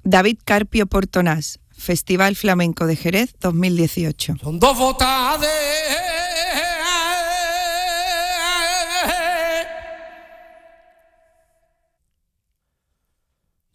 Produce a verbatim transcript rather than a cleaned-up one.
David Carpio Portonás, Festival Flamenco de Jerez dos mil dieciocho. Son dos botas de